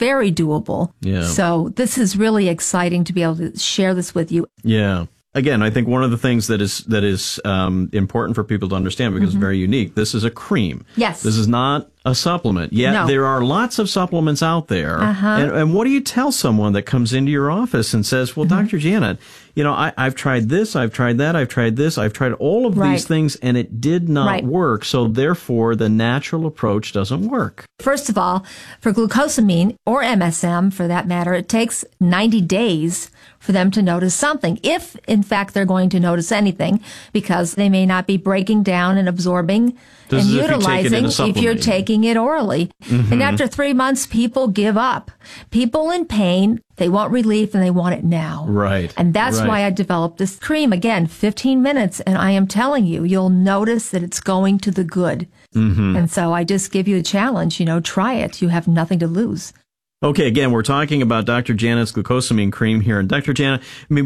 very doable. Yeah. So this is really exciting to be able to share this with you. Yeah. Again, I think one of the things that is important for people to understand, because it's very unique, this is a cream. Yes. This is not a supplement. Yet No. there are lots of supplements out there. Uh-huh. And what do you tell someone that comes into your office and says, well, Dr. Janet, I've tried this, I've tried that, I've tried this, I've tried all of Right. these things, and it did not Right. work. So therefore, the natural approach doesn't work. First of all, for glucosamine or MSM for that matter, it takes 90 days for them to notice something. If in fact they're going to notice anything, because they may not be breaking down and absorbing This and is if you take it in a utilizing if you're supplement. taking it orally. And after 3 months, people give up. People in pain, they want relief and they want it now. Right. And that's Right. why I developed this cream. Again, 15 minutes, and I am telling you, you'll notice that it's going to the good. And so I just give you a challenge, try it. You have nothing to lose. Okay, again, we're talking about Dr. Janet's glucosamine cream here. And Dr. Janet,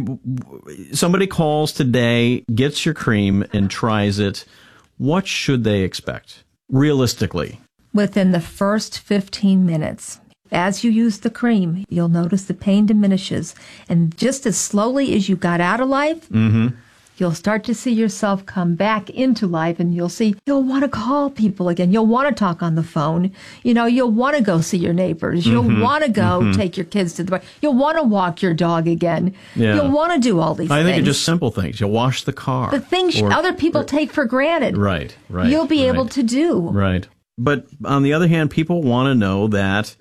somebody calls today, gets your cream, and tries it. What should they expect, realistically? Within the first 15 minutes, as you use the cream, you'll notice the pain diminishes. And just as slowly as you got out of life, you'll start to see yourself come back into life, and you'll want to call people again. You'll want to talk on the phone. You'll want to go see your neighbors. You'll want to go take your kids to the bar. You'll want to walk your dog again. Yeah. You'll want to do all these things. I think it's just simple things. You'll wash the car. the things other people take for granted. Right. You'll be able to do. Right. But on the other hand, people want to know that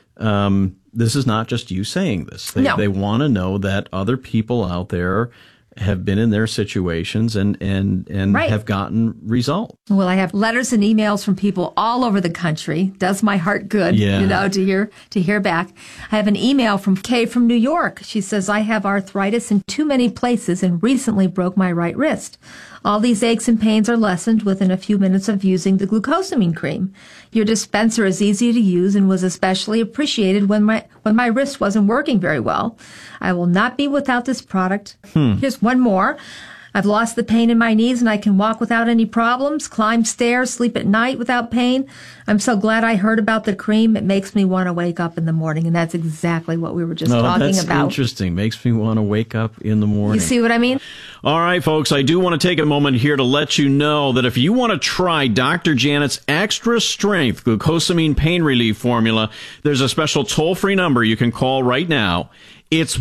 this is not just you saying this. No. They want to know that other people out there have been in their situations and Right. have gotten results. Well, I have letters and emails from people all over the country. Does my heart good, Yeah. to hear back. I have an email from Kay from New York. She says, I have arthritis in too many places and recently broke my right wrist. All these aches and pains are lessened within a few minutes of using the glucosamine cream. Your dispenser is easy to use and was especially appreciated when my wrist wasn't working very well. I will not be without this product. Here's one more. I've lost the pain in my knees and I can walk without any problems, climb stairs, sleep at night without pain. I'm so glad I heard about the cream. It makes me want to wake up in the morning. And that's exactly what we were just talking that's about. interesting. Makes me want to wake up in the morning. You see what I mean? All right, folks, I do want to take a moment here to let you know that if you want to try Dr. Janet's Extra Strength Glucosamine Pain Relief Formula, there's a special toll-free number you can call right now. It's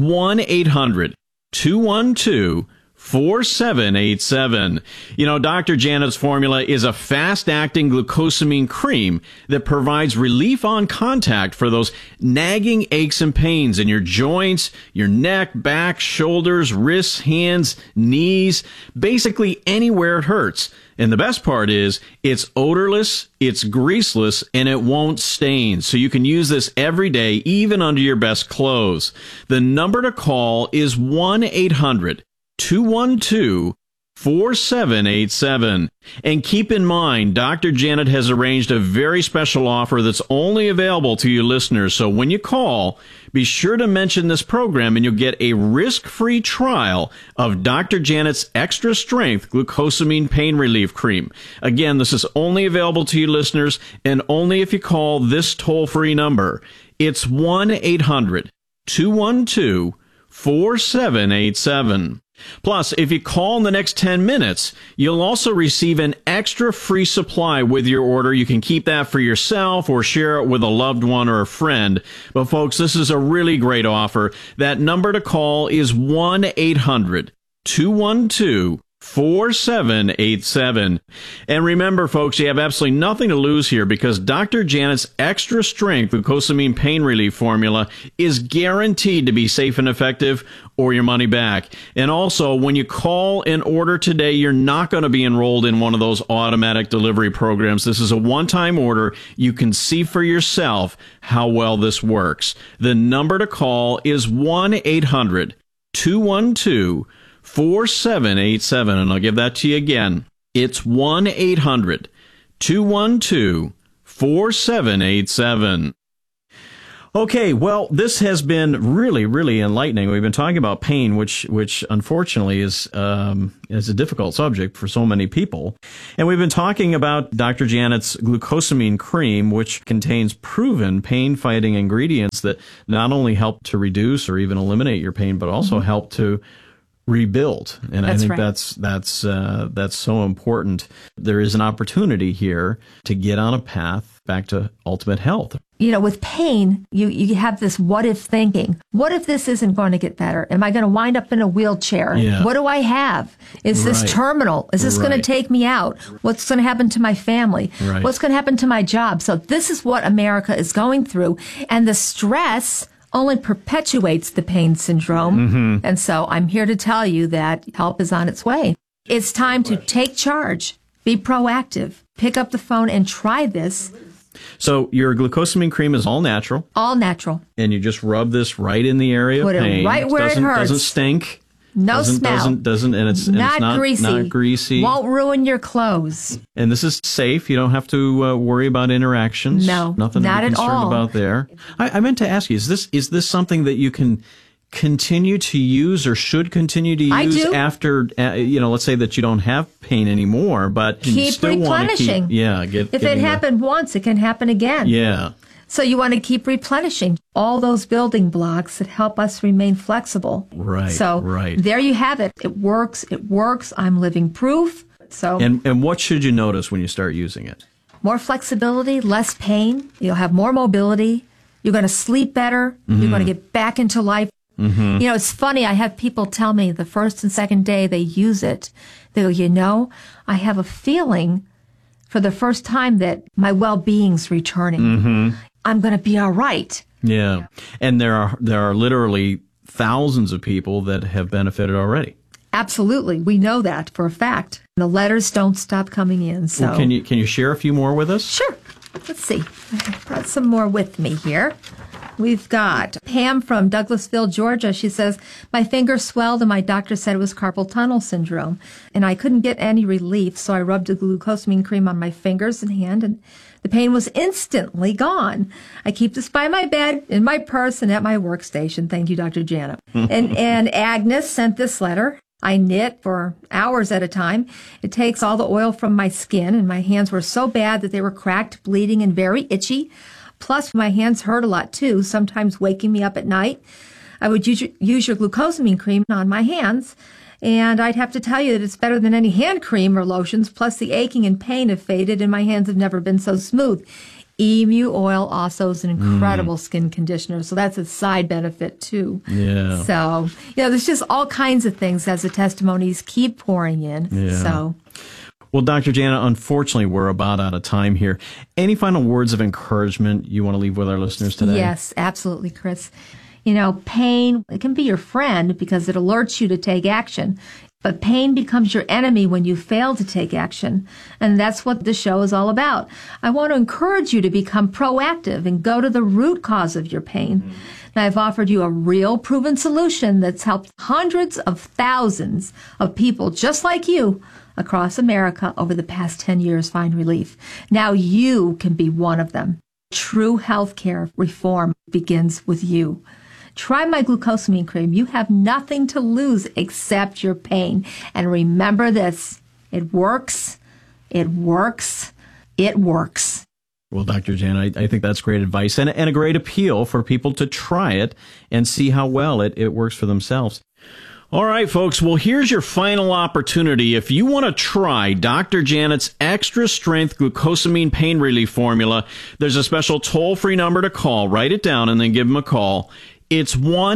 1-800-212-4787. Dr. Janet's formula is a fast-acting glucosamine cream that provides relief on contact for those nagging aches and pains in your joints, your neck, back, shoulders, wrists, hands, knees, basically anywhere it hurts. And the best part is it's odorless, it's greaseless, and it won't stain. So you can use this every day, even under your best clothes. The number to call is 1-800-212-4787. And keep in mind, Dr. Janet has arranged a very special offer that's only available to you listeners. So when you call, be sure to mention this program and you'll get a risk-free trial of Dr. Janet's Extra Strength Glucosamine Pain Relief Cream. Again, this is only available to you listeners and only if you call this toll-free number. It's 1-800-212-4787. Plus, if you call in the next 10 minutes, you'll also receive an extra free supply with your order. You can keep that for yourself or share it with a loved one or a friend. But folks, this is a really great offer. That number to call is 1-800-212-4787. And remember, folks, you have absolutely nothing to lose here because Dr. Janet's Extra Strength Glucosamine Pain Relief Formula is guaranteed to be safe and effective or your money back. And also, when you call and order today, you're not going to be enrolled in one of those automatic delivery programs. This is a one-time order. You can see for yourself how well this works. The number to call is 1-800-212-4787, and I'll give that to you again. It's 1-800-212-4787. Okay, well, this has been really, really enlightening. We've been talking about pain, which unfortunately is a difficult subject for so many people. And we've been talking about Dr. Janet's glucosamine cream, which contains proven pain-fighting ingredients that not only help to reduce or even eliminate your pain, but also help to rebuild. And I think that's so important. There is an opportunity here to get on a path back to ultimate health. You know, with pain, you have this what if thinking. What if this isn't going to get better? Am I going to wind up in a wheelchair? Yeah. What do I have? Is this terminal? Is this going to take me out? What's going to happen to my family? Right. What's going to happen to my job? So this is what America is going through. And the stress only perpetuates the pain syndrome. And so I'm here to tell you that help is on its way. It's time to take charge, be proactive, pick up the phone and try this. So your glucosamine cream is all natural. All natural. And you just rub this right in the area Put of pain. it right where it hurts. Doesn't stink. No smell. Doesn't, and it's not greasy. Not greasy. Won't ruin your clothes. And this is safe. You don't have to worry about interactions. No, nothing not to be at concerned all. about there. I meant to ask you: is this something that you can continue to use or should continue to use I do. after let's say that you don't have pain anymore, but you Keep still want to replenishing. If it happened once, it can happen again. Yeah. So you want to keep replenishing all those building blocks that help us remain flexible. Right. So there you have it. It works. It works. I'm living proof. So And what should you notice when you start using it? more flexibility, less pain. You'll have more mobility. You're going to sleep better. You're going to get back into life. You know, it's funny. I have people tell me the first and second day they use it, they go, I have a feeling for the first time that my well-being's returning. I'm going to be all right. Yeah. And there are literally thousands of people that have benefited already. Absolutely. We know that for a fact. The letters don't stop coming in. So Well, can you share a few more with us? Sure. Let's see. I brought some more with me here. We've got Pam from Douglasville, Georgia. She says, my finger swelled and my doctor said it was carpal tunnel syndrome. And I couldn't get any relief, so I rubbed a glucosamine cream on my fingers and hand, and the pain was instantly gone. I keep this by my bed, in my purse, and at my workstation. Thank you, Dr. Janet. and Agnes sent this letter. I knit for hours at a time. It takes all the oil from my skin, and my hands were so bad that they were cracked, bleeding, and very itchy. Plus, my hands hurt a lot, too, sometimes waking me up at night. I would use your glucosamine cream on my hands, and I'd have to tell you that it's better than any hand cream or lotions. Plus, the aching and pain have faded, and my hands have never been so smooth. Emu oil also is an incredible skin conditioner, so that's a side benefit, too. Yeah. So, there's just all kinds of things as the testimonies keep pouring in. Yeah. So. Well, Dr. Janet, unfortunately, we're about out of time here. Any final words of encouragement you want to leave with our listeners today? Yes, absolutely, Chris. Pain, it can be your friend because it alerts you to take action. But pain becomes your enemy when you fail to take action. And that's what the show is all about. I want to encourage you to become proactive and go to the root cause of your pain. And I've offered you a real proven solution that's helped hundreds of thousands of people just like you across America over the past 10 years find relief. Now you can be one of them. True healthcare reform begins with you. Try my glucosamine cream. You have nothing to lose except your pain. And remember this, it works, it works, it works. Well, Dr. Janet, I think that's great advice and a great appeal for people to try it and see how well it works for themselves. All right, folks. Well, here's your final opportunity. If you want to try Dr. Janet's Extra Strength Glucosamine Pain Relief Formula, there's a special toll-free number to call. Write it down and then give them a call. It's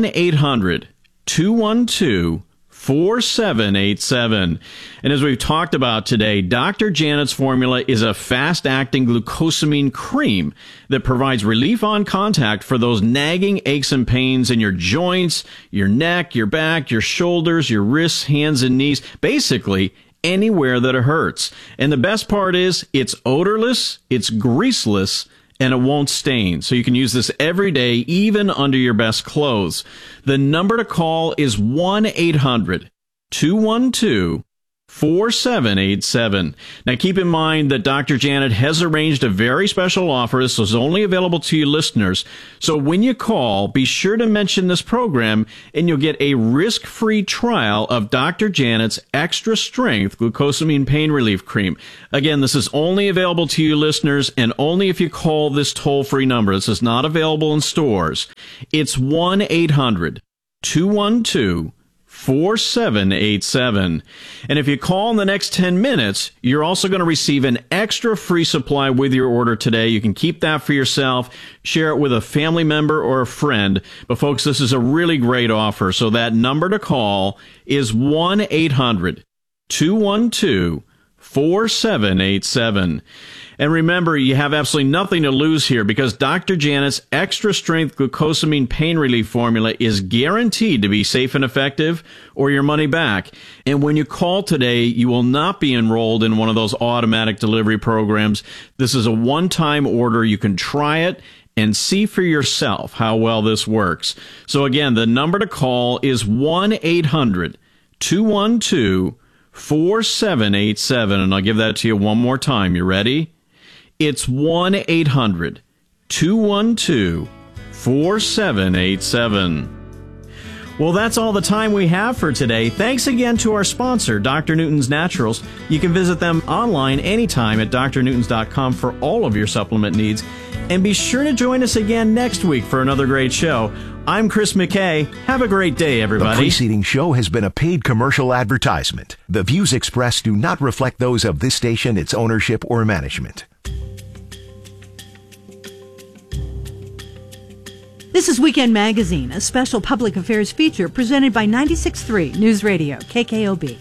1-800-212-4787. And as we've talked about today, Dr. Janet's formula is a fast-acting glucosamine cream that provides relief on contact for those nagging aches and pains in your joints, your neck, your back, your shoulders, your wrists, hands, and knees, basically anywhere that it hurts. And the best part is it's odorless, it's greaseless, and it won't stain. So you can use this every day, even under your best clothes. The number to call is 1-800-212-4787. 4787. Now keep in mind that Dr. Janet has arranged a very special offer. This is only available to you listeners. So when you call, be sure to mention this program and you'll get a risk-free trial of Dr. Janet's Extra Strength Glucosamine Pain Relief Cream. Again, this is only available to you listeners and only if you call this toll-free number. This is not available in stores. It's 1-800-212-4787. And if you call in the next 10 minutes, you're also going to receive an extra free supply with your order today. You can keep that for yourself, share it with a family member or a friend. But folks, this is a really great offer. So that number to call is 1-800-212-4787. And remember, you have absolutely nothing to lose here because Dr. Janet's Extra Strength Glucosamine Pain Relief Formula is guaranteed to be safe and effective or your money back. And when you call today, you will not be enrolled in one of those automatic delivery programs. This is a one-time order. You can try it and see for yourself how well this works. So again, the number to call is 1-800-212-4787. And I'll give that to you one more time. You ready? It's 1-800-212-4787. Well, that's all the time we have for today. Thanks again to our sponsor, Dr. Newton's Naturals. You can visit them online anytime at drnewtons.com for all of your supplement needs. And be sure to join us again next week for another great show. I'm Chris McKay. Have a great day, everybody. The preceding show has been a paid commercial advertisement. The views expressed do not reflect those of this station, its ownership, or management. This is Weekend Magazine, a special public affairs feature presented by 96.3 News Radio, KKOB.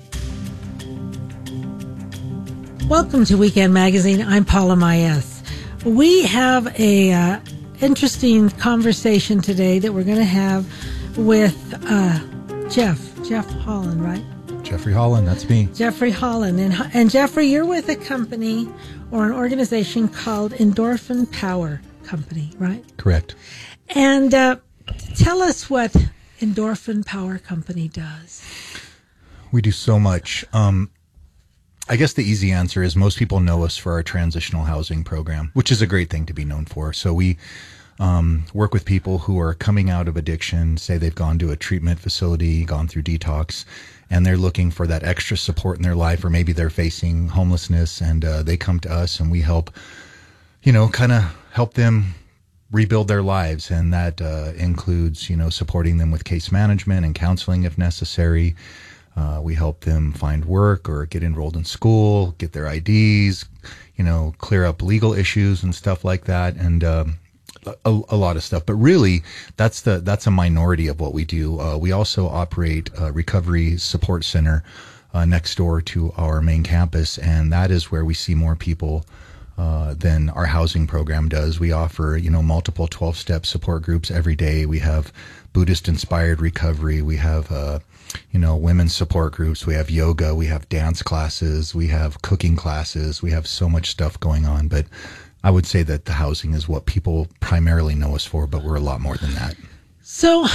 Welcome to Weekend Magazine. I'm Paula Maes. We have a interesting conversation today that we're going to have with Jeff Holland, right? Jeffrey Holland, that's me. Jeffrey Holland. And Jeffrey, you're with a company or an organization called Endorphin Power Company, right? Correct. And tell us what Endorphin Power Company does. We do so much. I guess the easy answer is most people know us for our transitional housing program, which is a great thing to be known for. So we work with people who are coming out of addiction, say they've gone to a treatment facility, gone through detox, and they're looking for that extra support in their life, or maybe they're facing homelessness, and they come to us and we help, kind of help them rebuild their lives. And that includes, supporting them with case management and counseling if necessary. We help them find work or get enrolled in school, get their IDs, clear up legal issues and stuff like that. And a lot of stuff. But really, that's a minority of what we do. We also operate a recovery support center next door to our main campus, and that is where we see more people than our housing program does. We offer, multiple 12-step support groups every day. We have Buddhist-inspired recovery. We have, women's support groups. We have yoga. We have dance classes. We have cooking classes. We have so much stuff going on. But I would say that the housing is what people primarily know us for, but we're a lot more than that. So,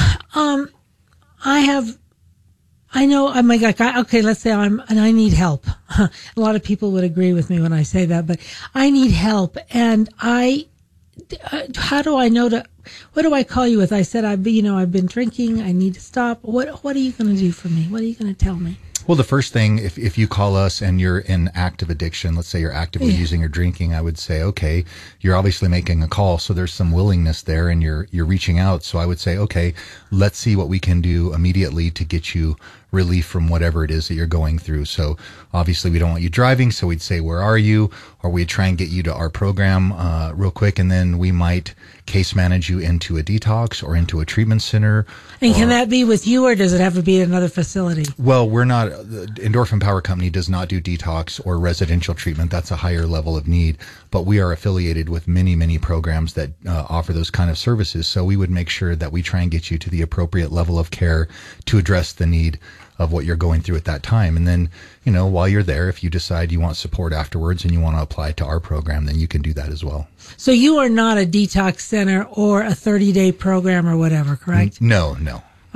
let's say I need help. A lot of people would agree with me when I say that, but I need help. And how do I know what do I call you with? I said, I've been drinking. I need to stop. What are you going to do for me? What are you going to tell me? Well, the first thing, if you call us and you're in active addiction, let's say you're actively using or drinking, I would say, okay, you're obviously making a call. So there's some willingness there and you're reaching out. So I would say, okay, let's see what we can do immediately to get you relief from whatever it is that you're going through. So obviously we don't want you driving. So we'd say, where are you? Or we'd try and get you to our program, real quick. And then we might case manage you into a detox or into a treatment center. And can that be with you, or does it have to be at another facility? Well, the Endorphin Power Company does not do detox or residential treatment. That's a higher level of need. But we are affiliated with many, many programs that offer those kind of services. So we would make sure that we try and get you to the appropriate level of care to address the need of what you're going through at that time. And then, while you're there, if you decide you want support afterwards and you want to apply to our program, then you can do that as well. So you are not a detox center or a 30-day program or whatever, correct? No.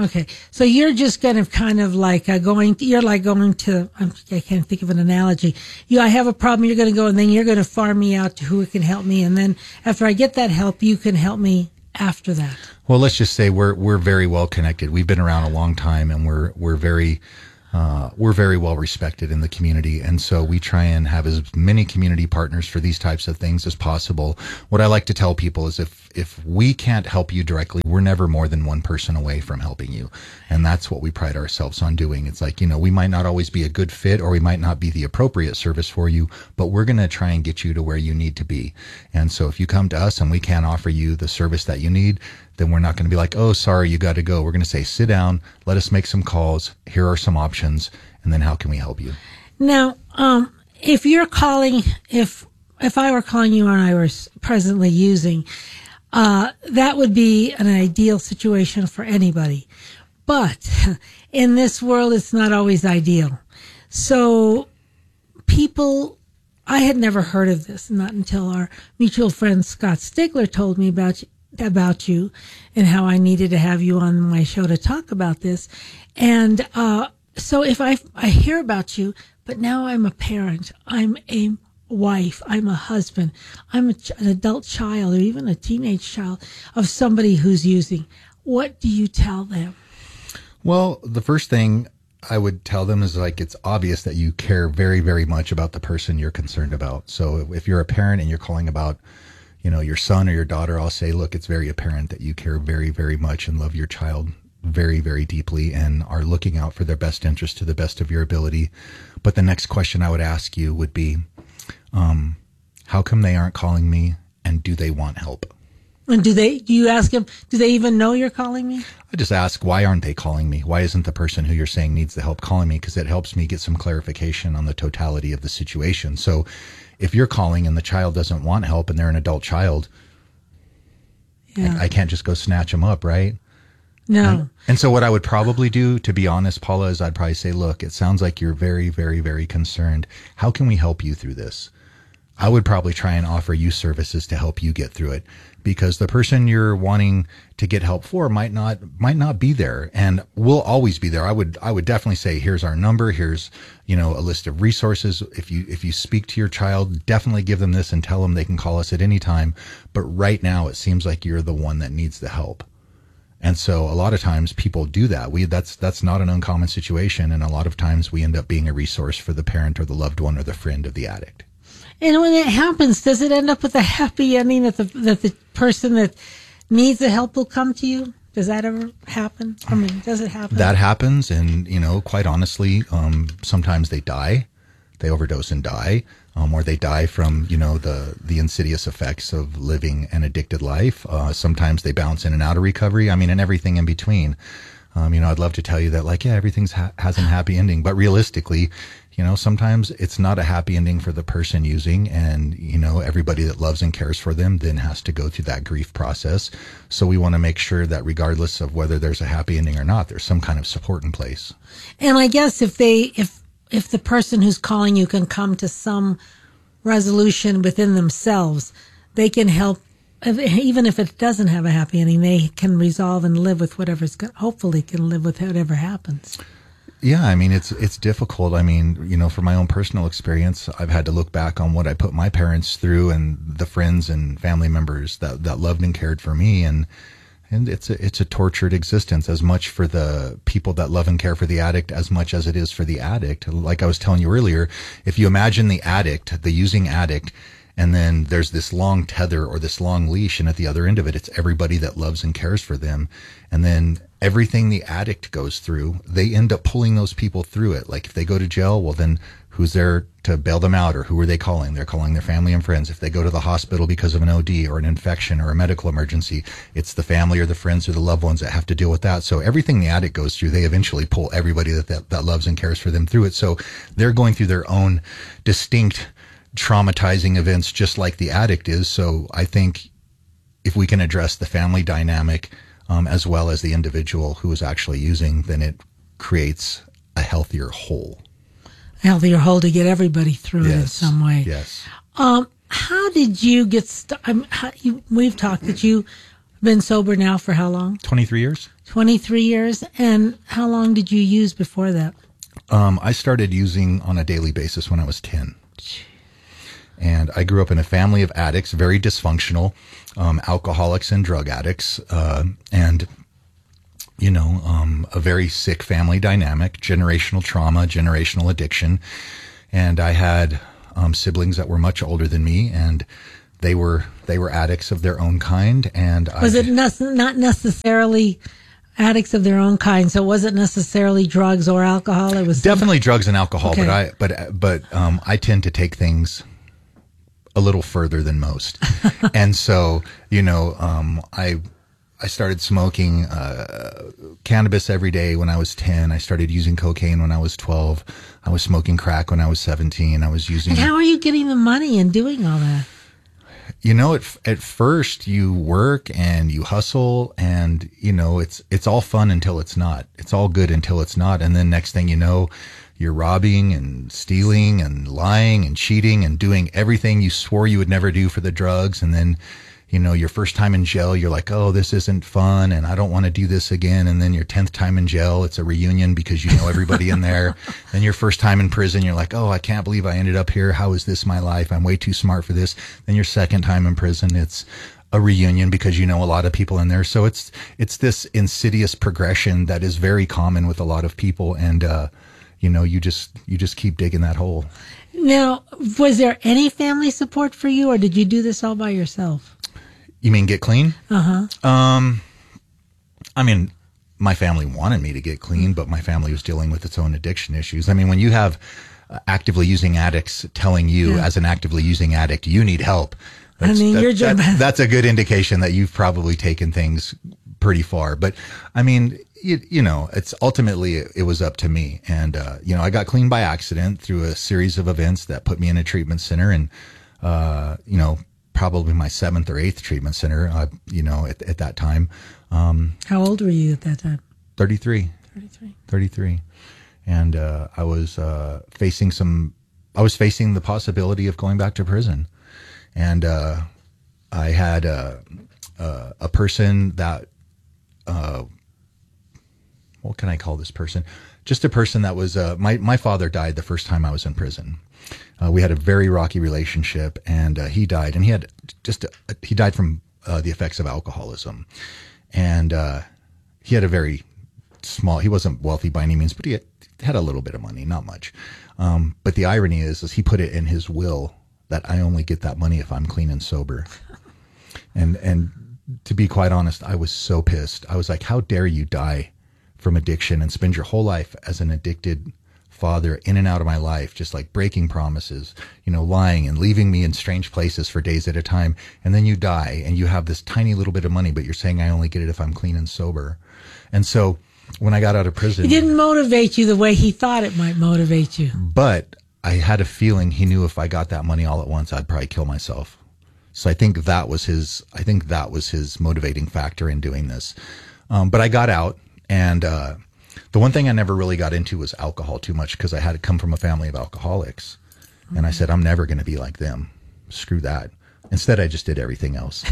Okay, so you're just kind of like going to, I can't think of an analogy. I have a problem, you're going to go, and then you're going to farm me out to who can help me, and then after I get that help, you can help me after that. Well, let's just say we're very well connected. We've been around a long time, and we're very well respected in the community. And so we try and have as many community partners for these types of things as possible. What I like to tell people is if we can't help you directly, we're never more than one person away from helping you. And that's what we pride ourselves on doing. It's like, we might not always be a good fit, or we might not be the appropriate service for you, but we're going to try and get you to where you need to be. And so if you come to us and we can't offer you the service that you need, then we're not going to be like, oh, sorry, you got to go. We're going to say, sit down, let us make some calls. Here are some options. And then how can we help you? Now, if you're calling, if I were calling you and I was presently using, that would be an ideal situation for anybody. But in this world, it's not always ideal. So I had never heard of this, not until our mutual friend Scott Stigler told me about you and how I needed to have you on my show to talk about this. And so if I hear about you, but now I'm a parent, I'm a wife, I'm a husband, I'm an adult child or even a teenage child of somebody who's using, what do you tell them? Well, the first thing I would tell them is it's obvious that you care very, very much about the person you're concerned about. So if you're a parent and you're calling about your son or your daughter, I'll say, look, it's very apparent that you care very, very much and love your child very, very deeply and are looking out for their best interest to the best of your ability. But the next question I would ask you would be, how come they aren't calling me, and do they want help? And do you ask them, do they even know you're calling me? I just ask, why aren't they calling me? Why isn't the person who you're saying needs the help calling me? Because it helps me get some clarification on the totality of the situation. So if you're calling and the child doesn't want help and they're an adult child, I can't just go snatch them up, right? No. And so what I would probably do, to be honest, Paula, is I'd probably say, look, it sounds like you're very, very, very concerned. How can we help you through this? I would probably try and offer you services to help you get through it, because the person you're wanting to get help for might not be there, and we'll always be there. I would definitely say, here's our number. Here's, a list of resources. If you speak to your child, definitely give them this and tell them they can call us at any time. But right now it seems like you're the one that needs the help. And so a lot of times people do that. That's not an uncommon situation. And a lot of times we end up being a resource for the parent or the loved one or the friend of the addict. And when it happens, does it end up with a happy ending that the person that needs the help will come to you? Does that ever happen? I mean, does it happen? That happens. And, quite honestly, sometimes they die. They overdose and die. Or they die from, the insidious effects of living an addicted life. Sometimes they bounce in and out of recovery. I mean, and everything in between. I'd love to tell you that, everything has a happy ending. But realistically, sometimes it's not a happy ending for the person using, and, everybody that loves and cares for them then has to go through that grief process. So we want to make sure that regardless of whether there's a happy ending or not, there's some kind of support in place. And I guess if the person who's calling you can come to some resolution within themselves, they can help. Even if it doesn't have a happy ending, they can resolve and live with hopefully can live with whatever happens. Yeah, I mean, it's difficult. I mean, for my own personal experience, I've had to look back on what I put my parents through and the friends and family members that loved and cared for me. And it's a tortured existence, as much for the people that love and care for the addict as much as it is for the addict. Like I was telling you earlier, if you imagine the addict, the using addict, and then there's this long tether or this long leash, and at the other end of it, it's everybody that loves and cares for them. And then everything the addict goes through, they end up pulling those people through it. Like if they go to jail, well, then who's there to bail them out, or who are they calling? They're calling their family and friends. If they go to the hospital because of an OD or an infection or a medical emergency, it's the family or the friends or the loved ones that have to deal with that. So everything the addict goes through, they eventually pull everybody that loves and cares for them through it. So they're going through their own distinct traumatizing events, just like the addict is. So I think if we can address the family dynamic as well as the individual who is actually using, then it creates a healthier whole. A healthier whole to get everybody through it in some way. Yes. How did you get we've talked that you Been sober now for how long? 23 years. 23 years. And how long did you use before that? I started using on a daily basis when I was 10. And I grew up in a family of addicts, very dysfunctional, alcoholics and drug addicts, and a very sick family dynamic, generational trauma, generational addiction. And I had siblings that were much older than me, and they were addicts of their own kind. And was it not necessarily addicts of their own kind? So it wasn't necessarily drugs or alcohol. It was definitely drugs and alcohol. Okay. But I tend to take things a little further than most. And so, I started smoking cannabis every day when I was 10. I started using cocaine when I was 12. I was smoking crack when I was 17. I was using... And how are you getting the money and doing all that? At first you work and you hustle and, it's all fun until it's not. It's all good until it's not. And then next thing you know, you're robbing and stealing and lying and cheating and doing everything you swore you would never do for the drugs. And then, your first time in jail, you're like, oh, this isn't fun and I don't want to do this again. And then your 10th time in jail, it's a reunion because you know everybody in there. Then your first time in prison, you're like, oh, I can't believe I ended up here. How is this my life? I'm way too smart for this. Then your second time in prison, it's a reunion because you know a lot of people in there. So it's this insidious progression that is very common with a lot of people. And, you just keep digging that hole. Now, was there any family support for you, or did you do this all by yourself? You mean get clean? Uh-huh. My family wanted me to get clean, but my family was dealing with its own addiction issues. I mean, when you have actively using addicts telling you as an actively using addict, you need help. That's a good indication that you've probably taken things pretty far. But I mean, it's ultimately it was up to me. And, I got clean by accident through a series of events that put me in a treatment center and, probably my 7th or 8th treatment center, at that time. How old were you at that time? 33. And, I was facing the possibility of going back to prison. And, I had, a person that, what can I call this person? Just a person that was, my father died the first time I was in prison. We had a very rocky relationship and, he died and he died from, the effects of alcoholism. And, he had a very small, he wasn't wealthy by any means, but he had a little bit of money, not much. But the irony is he put it in his will that I only get that money if I'm clean and sober. And to be quite honest, I was so pissed. I was like, how dare you die from addiction and spend your whole life as an addicted father in and out of my life, just like breaking promises, lying and leaving me in strange places for days at a time. And then you die and you have this tiny little bit of money, but you're saying I only get it if I'm clean and sober. And so when I got out of prison, he didn't motivate you the way he thought it might motivate you. But I had a feeling he knew if I got that money all at once, I'd probably kill myself. So I think that was his motivating factor in doing this. But I got out and, the one thing I never really got into was alcohol too much because I had come from a family of alcoholics. Mm-hmm. And I said, I'm never going to be like them. Screw that. Instead, I just did everything else.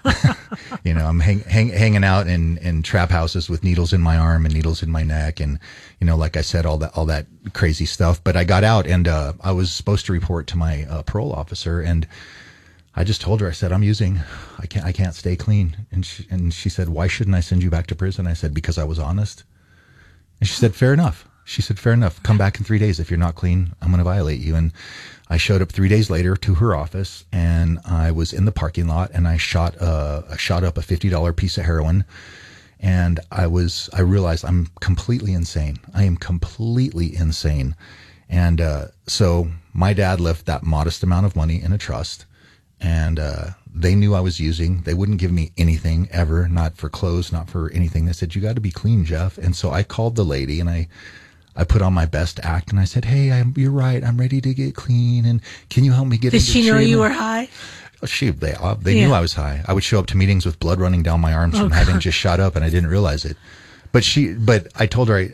I'm hanging out in trap houses with needles in my arm and needles in my neck. And, like I said, all that crazy stuff. But I got out and, I was supposed to report to my parole officer. And I just told her, I said, I'm using, I can't stay clean. And she said, why shouldn't I send you back to prison? I said, because I was honest. And she said, fair enough. She said, fair enough. Come back in 3 days. If you're not clean, I'm going to violate you. And I showed up 3 days later to her office and I was in the parking lot and I shot up a $50 piece of heroin. And I realized I'm completely insane. I am completely insane. And, so my dad left that modest amount of money in a trust and, they knew I was using. They wouldn't give me anything ever, not for clothes, not for anything. They said, you got to be clean, Jeff. And so I called the lady and I put on my best act and I said, hey, you're right. I'm ready to get clean. And can you help me get into treatment? Did she know you were high? They knew I was high. I would show up to meetings with blood running down my arms from having just shot up and I didn't realize it. But I told her,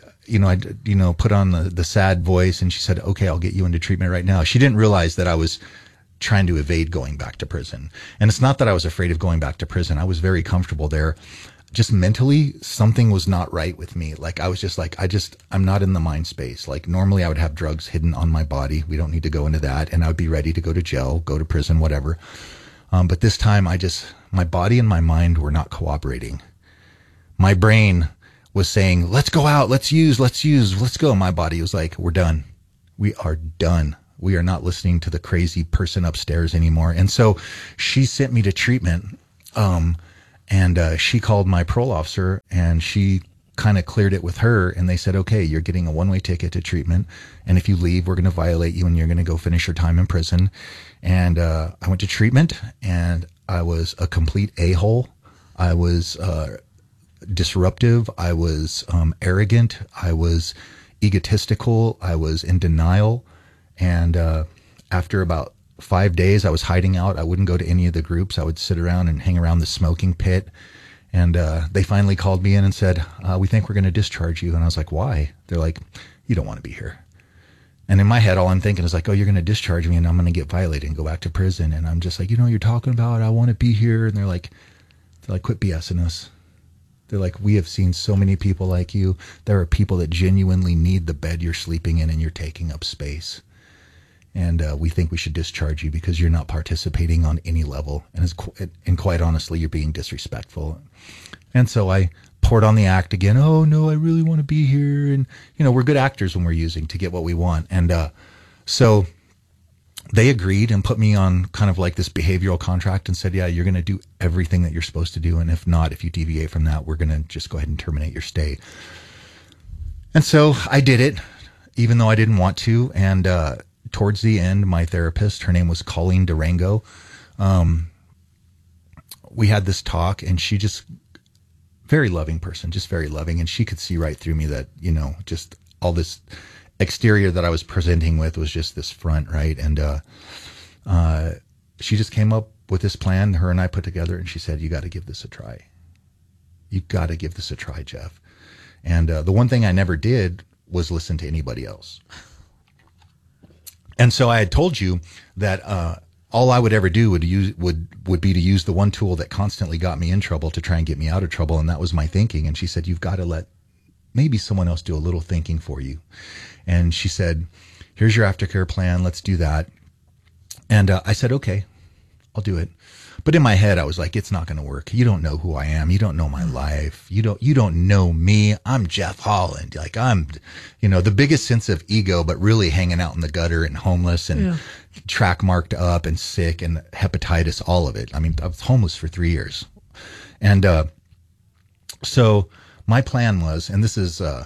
I put on the sad voice and she said, okay, I'll get you into treatment right now. She didn't realize that I was trying to evade going back to prison. And it's not that I was afraid of going back to prison. I was very comfortable there. Just mentally, something was not right with me. Like, I was just like, I'm not in the mind space. Like, normally I would have drugs hidden on my body. We don't need to go into that. And I would be ready to go to jail, go to prison, whatever. But this time my body and my mind were not cooperating. My brain was saying, let's go out, let's go. My body was like, we're done. We are done. We are not listening to the crazy person upstairs anymore. And so she sent me to treatment. And she called my parole officer, and she kind of cleared it with her. And they said, okay, you're getting a one-way ticket to treatment. And if you leave, we're going to violate you and you're going to go finish your time in prison. And I went to treatment, and I was a complete a-hole. I was disruptive. I was arrogant. I was egotistical. I was in denial. And after about 5 days, I was hiding out. I wouldn't go to any of the groups. I would sit around and hang around the smoking pit. And they finally called me in and said, we think we're going to discharge you. And I was like, why? They're like, you don't want to be here. And in my head, all I'm thinking is like, oh, you're going to discharge me and I'm going to get violated and go back to prison. And I'm just like, you're talking about, I want to be here. And they're like, quit BSing us. They're like, we have seen so many people like you. There are people that genuinely need the bed you're sleeping in and you're taking up space. And we think we should discharge you because you're not participating on any level. And quite honestly, you're being disrespectful. And so I poured on the act again. Oh, no, I really want to be here. And, we're good actors when we're using to get what we want. And so they agreed and put me on kind of like this behavioral contract and said, yeah, you're going to do everything that you're supposed to do. And if not, if you deviate from that, we're going to just go ahead and terminate your stay. And so I did it, even though I didn't want to. And towards the end, my therapist, her name was Colleen Durango, we had this talk, and she just, very loving person, just very loving. And she could see right through me that, just all this exterior that I was presenting with was just this front, right? And she just came up with this plan, her and I put together, and she said, you got to give this a try. You got to give this a try, Jeff. And the one thing I never did was listen to anybody else. And so I had told you that all I would ever do would be to use the one tool that constantly got me in trouble to try and get me out of trouble, and that was my thinking. And she said, you've got to let maybe someone else do a little thinking for you. And she said, here's your aftercare plan. Let's do that. And I said, okay, I'll do it. But in my head, I was like, it's not going to work. You don't know who I am. You don't know my life. You don't know me. I'm Jeff Holland. Like, I'm, the biggest sense of ego, but really hanging out in the gutter and homeless and track marked up and sick and hepatitis, all of it. I mean, I was homeless for 3 years. And so my plan was, and this is a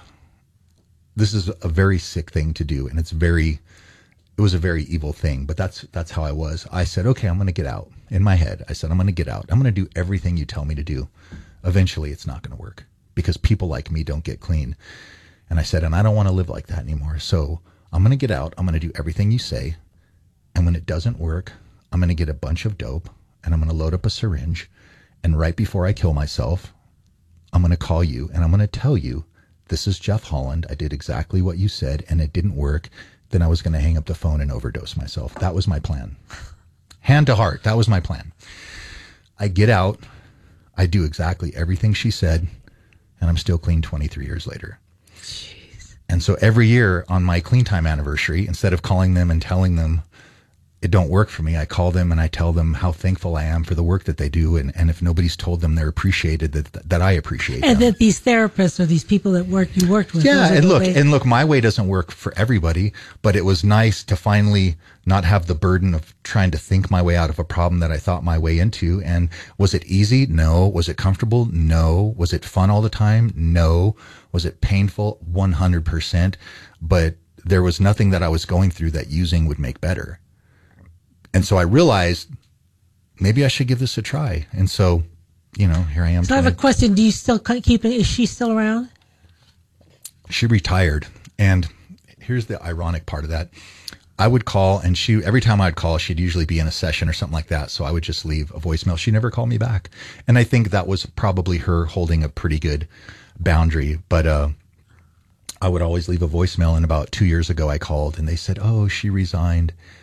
very sick thing to do, and it was a very evil thing, but that's how I was. I said, okay, I'm going to get out. In my head, I said, I'm going to get out. I'm going to do everything you tell me to do. Eventually, it's not going to work because people like me don't get clean. And I said, and I don't want to live like that anymore. So I'm going to get out. I'm going to do everything you say. And when it doesn't work, I'm going to get a bunch of dope and I'm going to load up a syringe. And right before I kill myself, I'm going to call you and I'm going to tell you, this is Jeff Holland. I did exactly what you said and it didn't work. Then I was going to hang up the phone and overdose myself. That was my plan. Hand to heart. That was my plan. I get out. I do exactly everything she said. And I'm still clean 23 years later. Jeez. And so every year on my clean time anniversary, instead of calling them and telling them it don't work for me, I call them and I tell them how thankful I am for the work that they do. And if nobody's told them they're appreciated, that I appreciate them. And that these therapists or these people that you worked with. Yeah. And look, my way doesn't work for everybody, but it was nice to finally not have the burden of trying to think my way out of a problem that I thought my way into. And was it easy? No. Was it comfortable? No. Was it fun all the time? No. Was it painful? 100%. But there was nothing that I was going through that using would make better. And so I realized maybe I should give this a try. And so, here I am. So I have a question. Do you still keep it? Is she still around? She retired. And here's the ironic part of that. I would call and every time I'd call, she'd usually be in a session or something like that. So I would just leave a voicemail. She never called me back. And I think that was probably her holding a pretty good boundary. But I would always leave a voicemail. And about 2 years ago, I called and they said, oh, she resigned.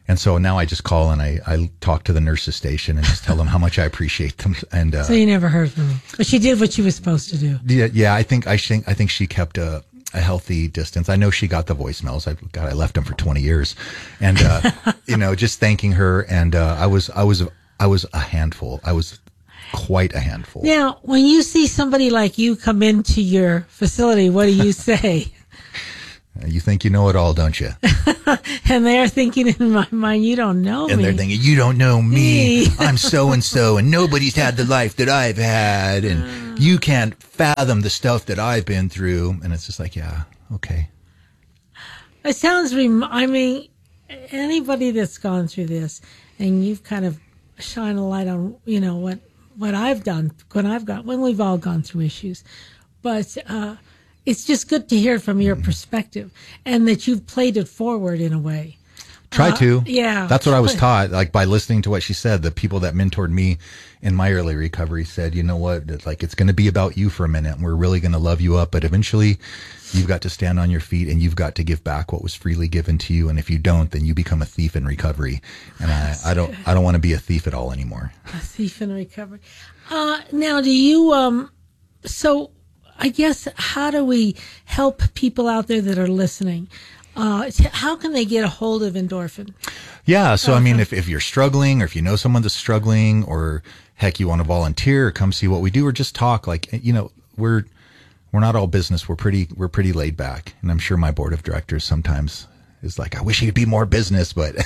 And so now I just call and I talk to the nurses station and just tell them how much I appreciate them. And so you never heard from her, but she did what she was supposed to do. Yeah. I think she kept a healthy distance. I know she got the voicemails. I left them for 20 years, and just thanking her. And I was a handful. I was quite a handful. Now, when you see somebody like you come into your facility, what do you say? You think you know it all, don't you? And they're thinking in my mind, you don't know me. And they're thinking, you don't know me. I'm so-and-so, and nobody's had the life that I've had, and you can't fathom the stuff that I've been through. And it's just like, yeah, okay. It sounds, anybody that's gone through this, and you've kind of shine a light on, what I've done when we've all gone through issues. But, it's just good to hear from your perspective, and that you've played it forward in a way. Try to. Yeah. That's what I was taught. Like, by listening to what she said, the people that mentored me in my early recovery said, you know what, it's going to be about you for a minute, and we're really going to love you up. But eventually you've got to stand on your feet, and you've got to give back what was freely given to you. And if you don't, then you become a thief in recovery. And I don't want to be a thief at all anymore. A thief in recovery. Now, do you, I guess, how do we help people out there that are listening? How can they get a hold of Endorphin? Yeah. So, if you're struggling, or if you know someone that's struggling, or heck, you want to volunteer or come see what we do, or just talk, we're not all business. We're pretty laid back. And I'm sure my board of directors sometimes is like, I wish he'd be more business, but,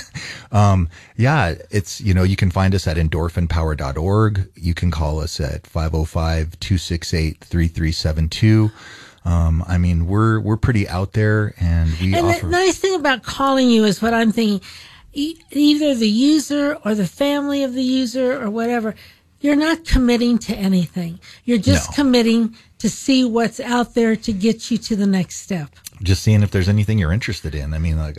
it's, you can find us at endorphinpower.org. You can call us at 505-268-3372. We're pretty out there, and offer. The nice thing about calling you is what I'm thinking, either the user or the family of the user or whatever, you're not committing to anything. You're just committing to see what's out there to get you to the next step. Just seeing if there's anything you're interested in.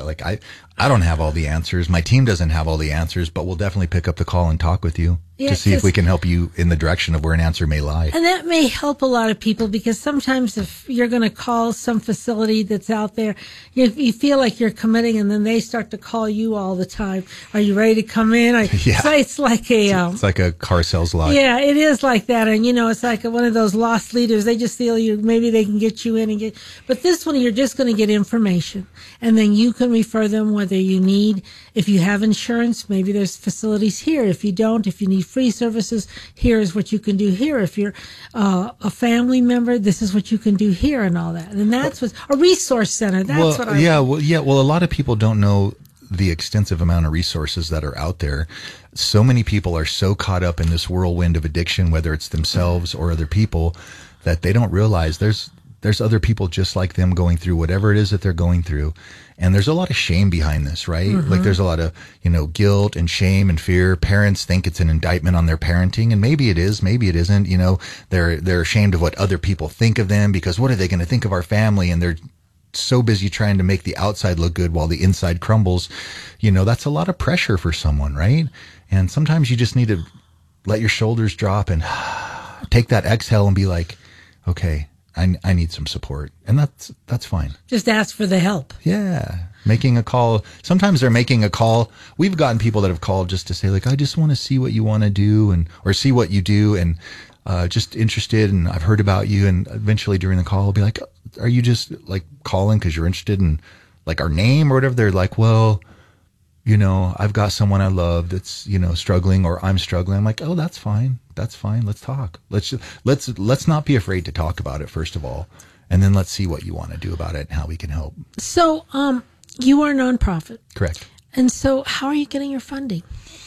I don't have all the answers. My team doesn't have all the answers, but we'll definitely pick up the call and talk with you to see if we can help you in the direction of where an answer may lie. And that may help a lot of people, because sometimes if you're going to call some facility that's out there, you feel like you're committing, and then they start to call you all the time. Are you ready to come in? So it's like it's like a car sales lot. Yeah, it is like that. And, it's like one of those lost leaders. They just feel maybe they can get you in but this one, you're just going to get information, and then you can refer them whether you need, if you have insurance, maybe there's facilities here. If you don't, if you need free services, here is what you can do here. If you're a family member, this is what you can do here, and all that. And that's what a resource center. That's what I Well, a lot of people don't know the extensive amount of resources that are out there. So many people are so caught up in this whirlwind of addiction, whether it's themselves or other people, that they don't realize there's other people just like them going through whatever it is that they're going through. And there's a lot of shame behind this, right? Mm-hmm. Like, there's a lot of, guilt and shame and fear. Parents think it's an indictment on their parenting, and maybe it is, maybe it isn't. They're ashamed of what other people think of them, because what are they going to think of our family? And they're so busy trying to make the outside look good while the inside crumbles. That's a lot of pressure for someone, right? And sometimes you just need to let your shoulders drop and take that exhale and be like, okay, I need some support. And that's fine. Just ask for the help. Yeah. Making a call. Sometimes they're making a call. We've gotten people that have called just to say, I just want to see what you want to do, or see what you do, and just interested, and I've heard about you. And eventually during the call, I'll be like, are you just calling because you're interested in our name or whatever? They're like, well, I've got someone I love that's, struggling, or I'm struggling. I'm like, oh, that's fine. That's fine. Let's talk. Let's not be afraid to talk about it, first of all. And then let's see what you want to do about it and how we can help. So, you are a nonprofit. Correct. And so how are you getting your funding?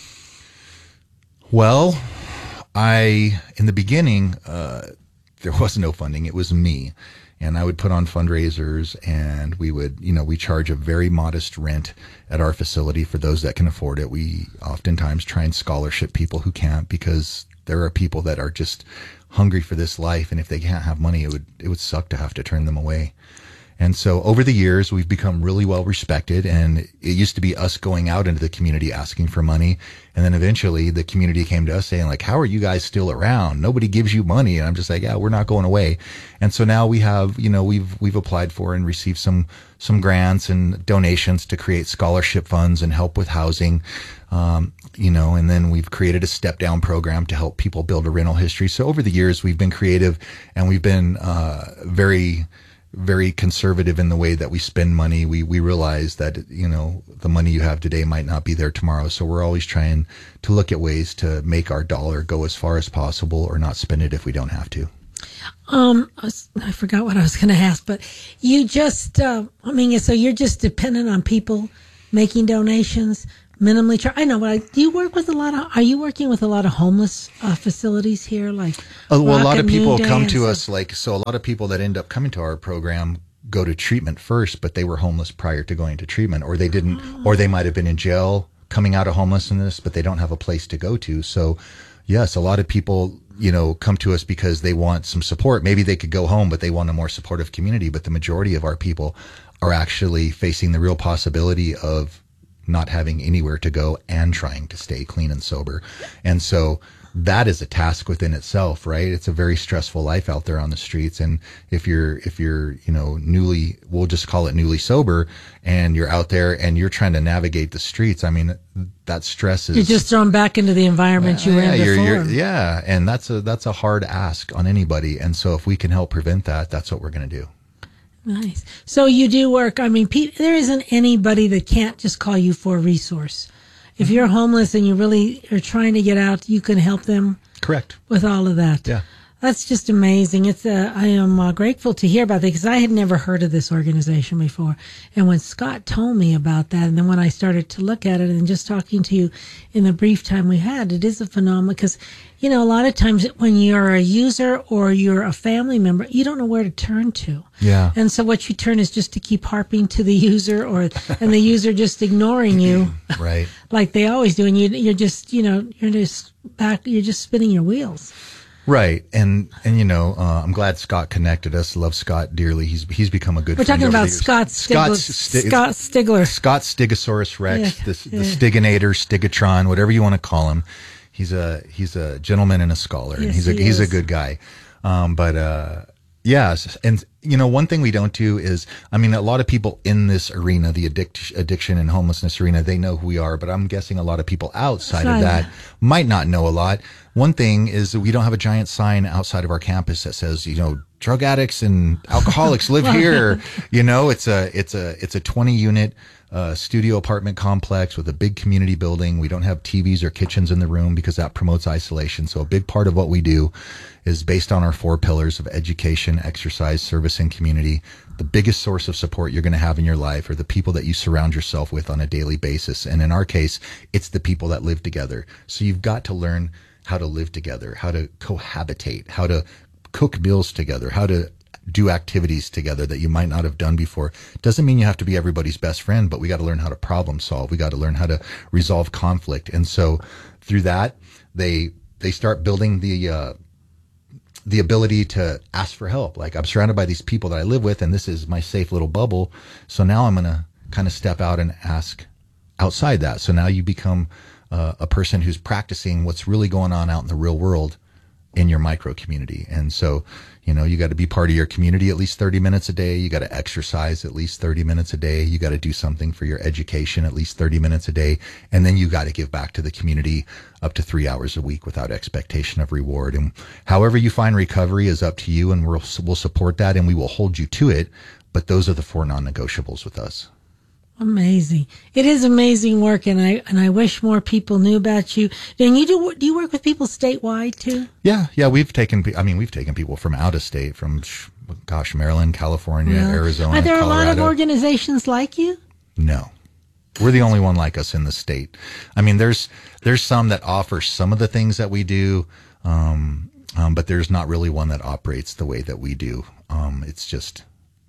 Well, in the beginning, there was no funding. It was me. And I would put on fundraisers, and we would, we charge a very modest rent at our facility for those that can afford it. We oftentimes try and scholarship people who can't, because there are people that are just hungry for this life. And if they can't have money, it would suck to have to turn them away. And so over the years, we've become really well respected. And it used to be us going out into the community asking for money. And then eventually the community came to us saying, like, how are you guys still around? Nobody gives you money. And I'm just like, yeah, we're not going away. And so now we have, we've applied for and received some grants and donations to create scholarship funds and help with housing. And then we've created a step down program to help people build a rental history. So over the years, we've been creative and we've been, very, very conservative in the way that we spend money. We realize that, the money you have today might not be there tomorrow. So we're always trying to look at ways to make our dollar go as far as possible or not spend it if we don't have to. I forgot what I was going to ask, but you just, so you're just dependent on people making donations, minimally I know, but are you working with a lot of homeless facilities here? Like, a lot of people come to us, a lot of people that end up coming to our program go to treatment first, but they were homeless prior to going to treatment, or they didn't, or they might have been in jail coming out of homelessness, but they don't have a place to go to. So yes, a lot of people, come to us because they want some support. Maybe they could go home, but they want a more supportive community. But the majority of our people are actually facing the real possibility of not having anywhere to go and trying to stay clean and sober. And so that is a task within itself, right? It's a very stressful life out there on the streets. And if you're, we'll just call it newly sober, and you're out there and you're trying to navigate the streets, that stress is... You're just thrown back into the environment you were in before. And that's a hard ask on anybody. And so if we can help prevent that, that's what we're going to do. Nice. So you do work. Pete, there isn't anybody that can't just call you for a resource. If you're homeless and you really are trying to get out, you can help them. Correct. With all of that. Yeah. That's just amazing. I am grateful to hear about that because I had never heard of this organization before. And when Scott told me about that, and then when I started to look at it and just talking to you in the brief time we had, it is a phenomenon because, a lot of times when you're a user or you're a family member, you don't know where to turn to. Yeah. And so what you turn is just to keep harping to the user and the user just ignoring you. Right. Like they always do. And you're just spinning your wheels. Right. And I'm glad Scott connected us. Love Scott dearly. He's become a good friend. We're talking about Scott Stigler. Scott Stegosaurus Rex, the Stiginator, Stigatron, whatever you want to call him. He's a gentleman and a scholar, and he's a good guy. Yes. And, one thing we don't do is, a lot of people in this arena, the addiction and homelessness arena, they know who we are, but I'm guessing a lot of people outside of that might not know a lot. One thing is that we don't have a giant sign outside of our campus that says, drug addicts and alcoholics live here. It's a 20 unit studio apartment complex with a big community building. We don't have TVs or kitchens in the room because that promotes isolation. So a big part of what we do is based on our 4 pillars of education, exercise, service, and community. The biggest source of support you're going to have in your life are the people that you surround yourself with on a daily basis. And in our case, it's the people that live together. So you've got to learn how to live together, how to cohabitate, how to cook meals together, how to do activities together that you might not have done before. Doesn't mean you have to be everybody's best friend, but we got to learn how to problem solve. We got to learn how to resolve conflict. And so through that, they start building the ability to ask for help. Like, I'm surrounded by these people that I live with, and this is my safe little bubble. So now I'm going to kind of step out and ask outside that. So now you become a person who's practicing what's really going on out in the real world in your micro community. And so, you got to be part of your community at least 30 minutes a day. You got to exercise at least 30 minutes a day. You got to do something for your education at least 30 minutes a day. And then you got to give back to the community up to 3 hours a week without expectation of reward. And however you find recovery is up to you, and we'll support that and we will hold you to it. But those are the 4 non-negotiables with us. Amazing. It is amazing work, and I wish more people knew about you. And do you work with people statewide too? Yeah. We've taken people from out of state, from Maryland, California, Arizona, Are there Colorado. a lot of organizations like you? No. We're the only one like us in the state. There's some that offer some of the things that we do, but there's not really one that operates the way that we do. It's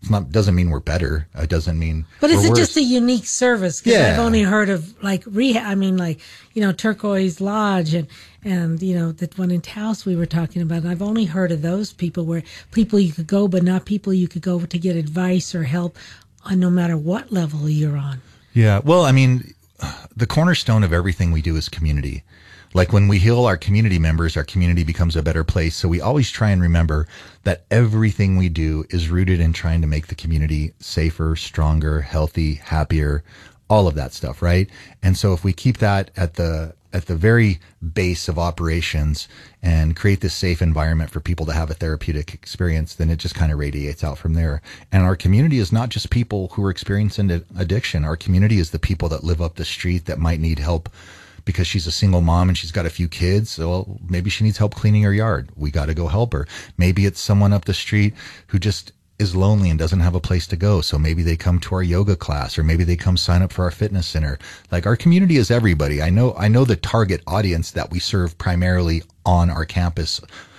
doesn't mean we're better. It doesn't mean. But we're is it worse. just a unique service? Because Yeah. I've only heard of like rehab. I mean, like, Turquoise Lodge and that one in Taos we were talking about. And I've only heard of those people where people you could go, but not people you could go to get advice or help on no matter what level you're on. Yeah. Well, I mean, the cornerstone of everything we do is community. Like when we heal our community members, our community becomes a better place. So we always try and remember that everything we do is rooted in trying to make the community safer, stronger, healthy, happier, all of that stuff, right? And so if we keep that at the very base of operations and create this safe environment for people to have a therapeutic experience, then it just kind of radiates out from there. And our community is not just people who are experiencing addiction. Our community is the people that live up the street that might need help because she's a single mom and she's got a few kids. Well, maybe she needs help cleaning her yard. We got to go help her. Maybe it's someone up the street who just is lonely and doesn't have a place to go. So maybe they come to our yoga class, or maybe they come sign up for our fitness center. Like, our community is everybody. I know the target audience that we serve primarily on our campus,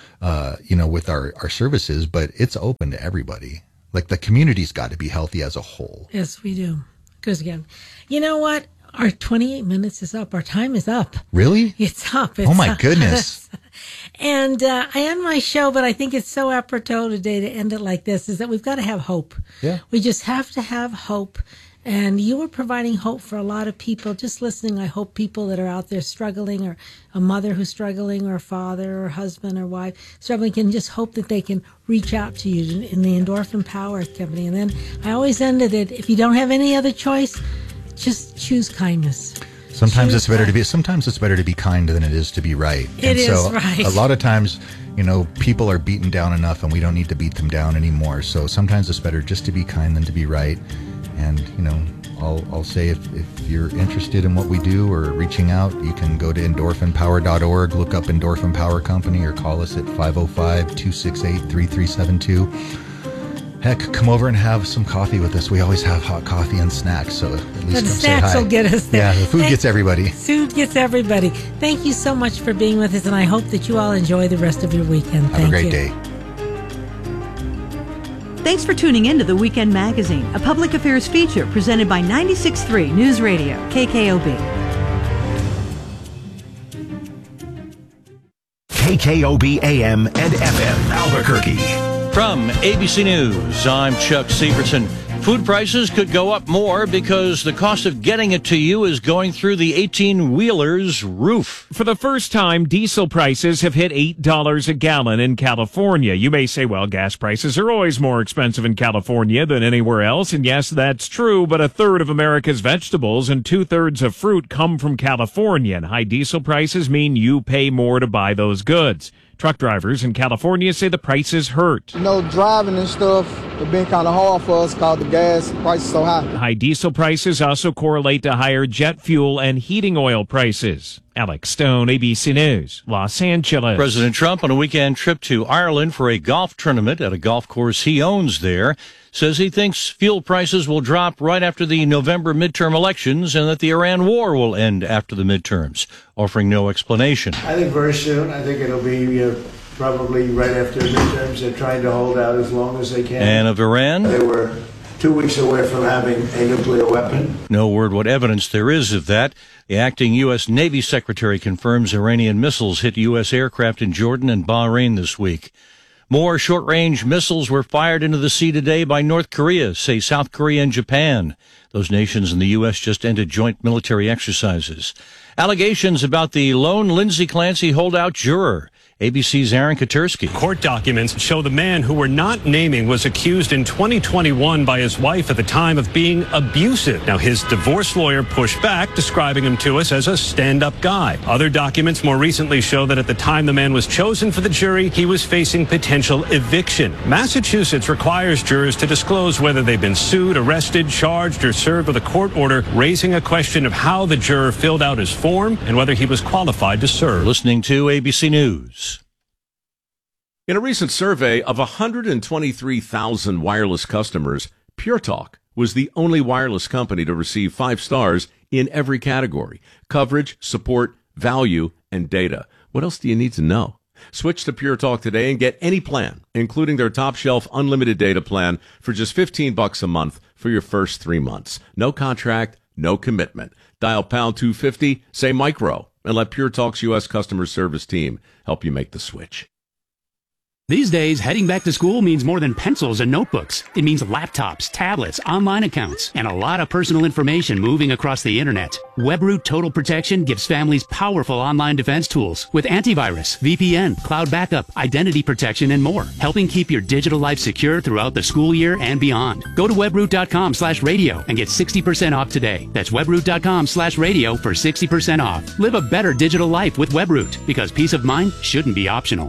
with our services, but it's open to everybody. Like, the community's got to be healthy as a whole. Yes, we do. Because again, you know what? Our 28 minutes is up. Our time is up. Really? It's up. Oh my goodness. And I end my show, but I think it's so apropos today to end it like this, is that we've got to have hope. Yeah. We just have to have hope. And you are providing hope for a lot of people. Just listening, I hope people that are out there struggling, or a mother who's struggling, or a father or husband or wife struggling, can just hope that they can reach out to you in the Endorphin Power Company. And then I always ended it, if you don't have any other choice, just choose kindness. Sometimes it's better to be kind than it is to be right. It is right. A lot of times, people are beaten down enough and we don't need to beat them down anymore. So sometimes it's better just to be kind than to be right. And, I'll say if you're interested in what we do or reaching out, you can go to endorphinpower.org, look up Endorphin Power Company, or call us at 505-268-3372. Heck, come over and have some coffee with us. We always have hot coffee and snacks, so at least come say hi. Snacks will get us there. Yeah, the food gets everybody. Food gets everybody. Thank you so much for being with us, and I hope that you all enjoy the rest of your weekend. Have a great day. Thanks for tuning in to The Weekend Magazine, a public affairs feature presented by 96.3 News Radio, KKOB. KKOB AM and FM Albuquerque. From ABC News, I'm Chuck Severson. Food prices could go up more because the cost of getting it to you is going through the 18-wheeler's roof. For the first time, diesel prices have hit $8 a gallon in California. You may say, well, gas prices are always more expensive in California than anywhere else. And yes, that's true, but a third of America's vegetables and 2/3 of fruit come from California. And high diesel prices mean you pay more to buy those goods. Truck drivers in California say the prices hurt. Driving and stuff, it's been kind of hard for us because the gas price is so high. High diesel prices also correlate to higher jet fuel and heating oil prices. Alex Stone, ABC News, Los Angeles. President Trump, on a weekend trip to Ireland for a golf tournament at a golf course he owns there, says he thinks fuel prices will drop right after the November midterm elections and that the Iran war will end after the midterms, offering no explanation. I think very soon. I think it'll be probably right after the midterms. They're trying to hold out as long as they can. And of Iran? They were 2 weeks away from having a nuclear weapon. No word what evidence there is of that. The acting U.S. Navy Secretary confirms Iranian missiles hit U.S. aircraft in Jordan and Bahrain this week. More short-range missiles were fired into the sea today by North Korea, say South Korea and Japan. Those nations and the U.S. just ended joint military exercises. Allegations about the lone Lindsay Clancy holdout juror. ABC's Aaron Katursky. Court documents show the man who we're not naming was accused in 2021 by his wife at the time of being abusive. Now, his divorce lawyer pushed back, describing him to us as a stand-up guy. Other documents more recently show that at the time the man was chosen for the jury, he was facing potential eviction. Massachusetts requires jurors to disclose whether they've been sued, arrested, charged, or served with a court order, raising a question of how the juror filled out his form and whether he was qualified to serve. Listening to ABC News. In a recent survey of 123,000 wireless customers, Pure Talk was the only wireless company to receive 5 stars in every category: coverage, support, value, and data. What else do you need to know? Switch to Pure Talk today and get any plan, including their top shelf unlimited data plan, for just $15 a month for your first 3 months. No contract, no commitment. Dial pound 250, say micro, and let Pure Talk's U.S. customer service team help you make the switch. These days, heading back to school means more than pencils and notebooks. It means laptops, tablets, online accounts, and a lot of personal information moving across the internet. WebRoot Total Protection gives families powerful online defense tools with antivirus, VPN, cloud backup, identity protection, and more, helping keep your digital life secure throughout the school year and beyond. Go to webroot.com/radio and get 60% off today. That's webroot.com/radio for 60% off. Live a better digital life with WebRoot, because peace of mind shouldn't be optional.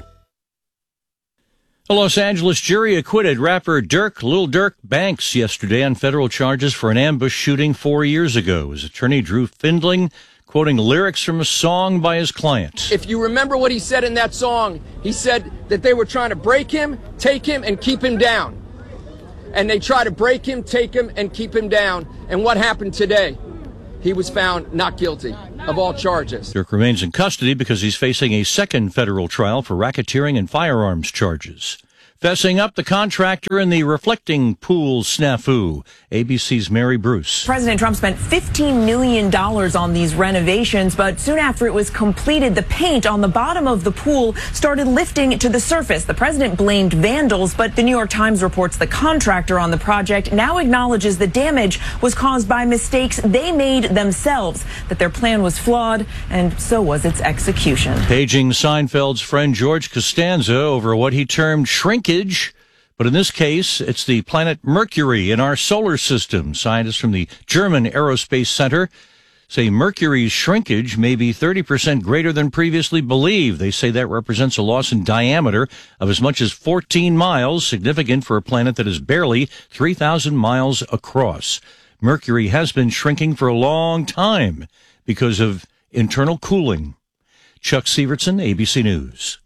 A Los Angeles jury acquitted rapper Lil Durk Banks yesterday on federal charges for an ambush shooting 4 years ago. His attorney Drew Findling quoting lyrics from a song by his client. If you remember what he said in that song, he said that they were trying to break him, take him, and keep him down. And they tried to break him, take him, and keep him down. And what happened today? He was found not guilty of all charges. Durk remains in custody because he's facing a second federal trial for racketeering and firearms charges. Fessing up the contractor in the reflecting pool snafu, ABC's Mary Bruce. President Trump spent $15 million on these renovations, but soon after it was completed, the paint on the bottom of the pool started lifting to the surface. The president blamed vandals, but the New York Times reports the contractor on the project now acknowledges the damage was caused by mistakes they made themselves, that their plan was flawed, and so was its execution. Paging Seinfeld's friend George Costanza over what he termed shrinkage. But in this case, it's the planet Mercury in our solar system. Scientists from the German Aerospace Center say Mercury's shrinkage may be 30% greater than previously believed. They say that represents a loss in diameter of as much as 14 miles, significant for a planet that is barely 3,000 miles across. Mercury has been shrinking for a long time because of internal cooling. Chuck Sievertson, ABC News.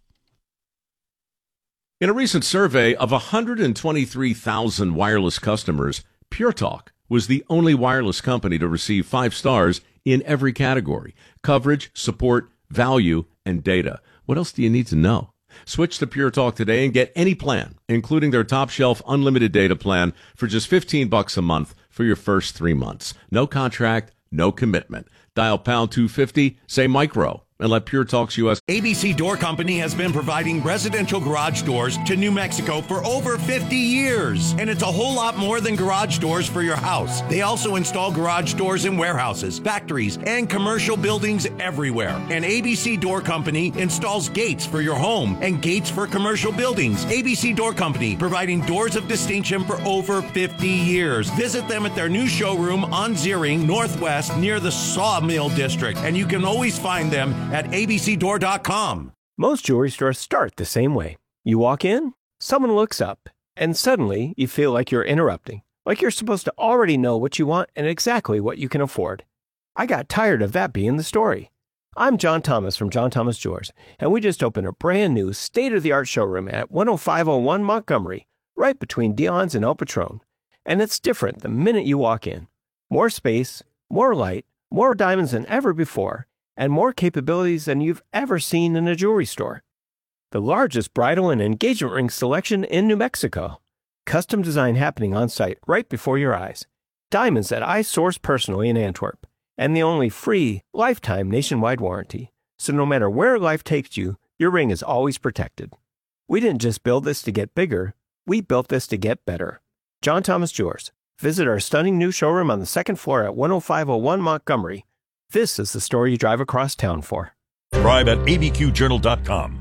In a recent survey of 123,000 wireless customers, Pure Talk was the only wireless company to receive 5 stars in every category: coverage, support, value, and data. What else do you need to know? Switch to Pure Talk today and get any plan, including their top shelf unlimited data plan, for just $15 a month for your first 3 months. No contract, no commitment. Dial pound 250, say micro, and let Pure Talk's U.S. ABC Door Company has been providing residential garage doors to New Mexico for over 50 years. And it's a whole lot more than garage doors for your house. They also install garage doors in warehouses, factories, and commercial buildings everywhere. And ABC Door Company installs gates for your home and gates for commercial buildings. ABC Door Company, providing doors of distinction for over 50 years. Visit them at their new showroom on Ziering Northwest near the Sawmill District. And you can always find them at abcdoor.com. Most jewelry stores start the same way. You walk in, someone looks up, and suddenly you feel like you're interrupting, like you're supposed to already know what you want and exactly what you can afford. I got tired of that being the story. I'm John Thomas from John Thomas Jewelers, and we just opened a brand new state-of-the-art showroom at 10501 Montgomery, right between Dion's and El Patron. And it's different the minute you walk in. More space, more light, more diamonds than ever before, and more capabilities than you've ever seen in a jewelry store. The largest bridal and engagement ring selection in New Mexico. Custom design happening on site right before your eyes. Diamonds that I source personally in Antwerp. And the only free, lifetime nationwide warranty. So no matter where life takes you, your ring is always protected. We didn't just build this to get bigger, we built this to get better. John Thomas Jewelers. Visit our stunning new showroom on the second floor at 10501 Montgomery. This is the story you drive across town for. Subscribe at abqjournal.com.